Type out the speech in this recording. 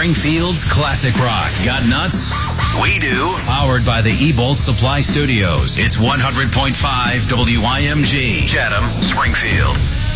Springfield's classic rock. Got nuts? We do. Powered by the E-Bolt Supply Studios. It's 100.5 WIMG. Chatham, Springfield.